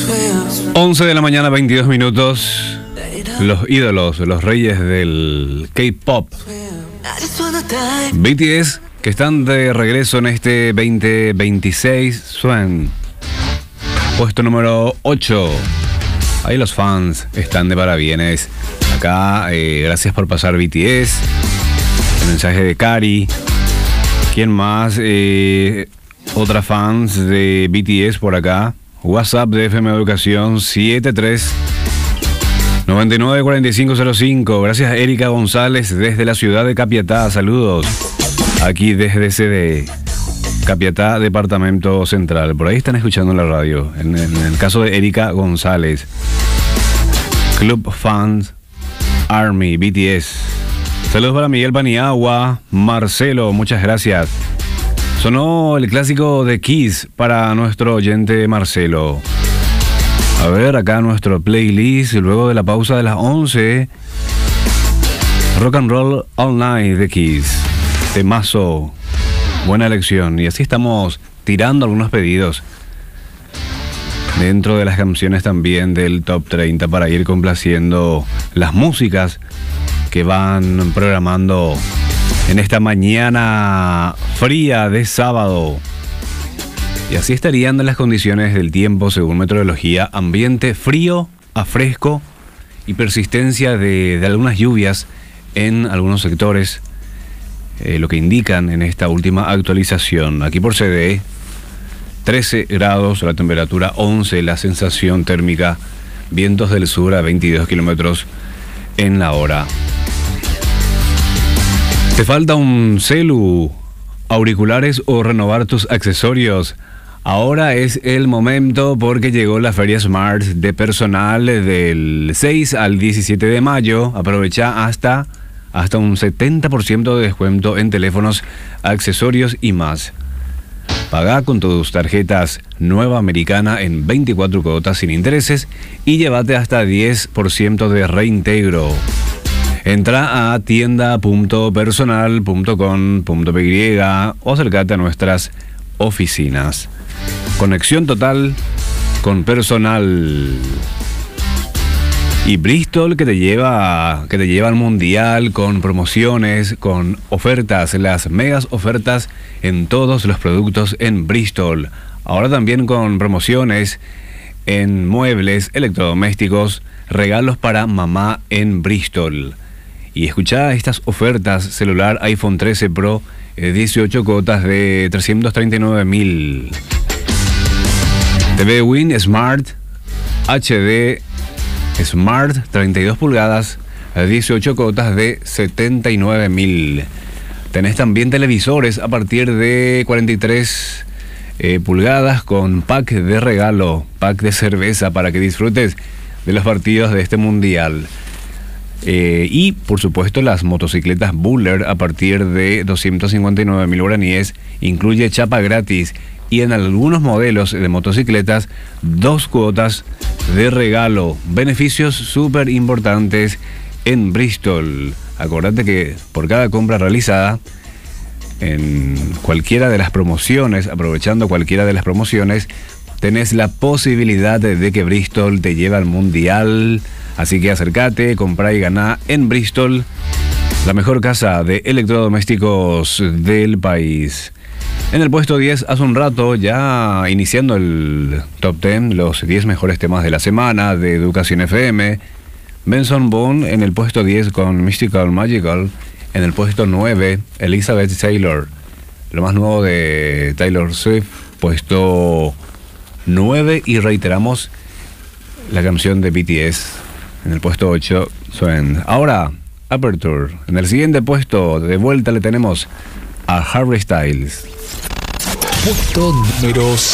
11 de la mañana, 22 minutos. Los ídolos, los reyes del K-pop, BTS, que están de regreso en este 2026, suenan puesto número 8. Ahí los fans están de parabienes. Acá, gracias por pasar BTS. El mensaje de Cari. ¿Quién más? Otras fans de BTS por acá. WhatsApp de FM Educación 73-994505. Gracias a Erika González desde la ciudad de Capiatá. Saludos. Aquí desde CD Capiatá, Departamento Central. Por ahí están escuchando la radio. En el caso de Erika González. Club Fans Army, BTS. Saludos para Miguel Paniagua. Marcelo, muchas gracias. Sonó el clásico de Kiss para nuestro oyente Marcelo. A ver, acá nuestro playlist. Luego de la pausa de las 11. Rock and Roll All Night de Kiss. Temazo. Buena elección. Y así estamos tirando algunos pedidos dentro de las canciones también del Top 30 para ir complaciendo las músicas que van programando en esta mañana fría de sábado. Y así estarían las condiciones del tiempo según meteorología: ambiente frío a fresco y persistencia de algunas lluvias en algunos sectores, lo que indican en esta última actualización. Aquí por CD, 13 grados, la temperatura 11, la sensación térmica, vientos del sur a 22 kilómetros en la hora. ¿Te falta un celu, auriculares o renovar tus accesorios? Ahora es el momento porque llegó la Feria Smart de Personal del 6 al 17 de mayo. Aprovecha hasta un 70% de descuento en teléfonos, accesorios y más. Paga con tus tarjetas Nueva Americana en 24 cuotas sin intereses y llévate hasta 10% de reintegro. Entra a tienda.personal.com.py o acércate a nuestras oficinas. Conexión total con Personal. Y Bristol, que te lleva al mundial con promociones, con ofertas, las megas ofertas en todos los productos en Bristol. Ahora también con promociones en muebles, electrodomésticos, regalos para mamá en Bristol. Y escuchá estas ofertas: celular iPhone 13 Pro, 18 cuotas de 339.000. TV Win Smart HD Smart 32 pulgadas, 18 cuotas de 79.000. Tenés también televisores a partir de 43 pulgadas con pack de regalo, pack de cerveza para que disfrutes de los partidos de este mundial. Y por supuesto las motocicletas Buller a partir de 259.000 guaraníes, incluye chapa gratis. Y en algunos modelos de motocicletas, 2 cuotas de regalo. Beneficios súper importantes en Bristol. Acordate que por cada compra realizada en cualquiera de las promociones, aprovechando cualquiera de las promociones, tenés la posibilidad de que Bristol te lleve al mundial. Así que acércate, comprá y ganá en Bristol, la mejor casa de electrodomésticos del país. En el puesto 10, hace un rato, ya iniciando el Top 10, los 10 mejores temas de la semana de Educación FM. Benson Boone en el puesto 10 con Mystical Magical. En el puesto 9, Elizabeth Taylor. Lo más nuevo de Taylor Swift, puesto 9. Y reiteramos la canción de BTS. En el puesto 8, Swen. Ahora, Aperture. En el siguiente puesto, de vuelta le tenemos a Harry Styles. Puesto número 7.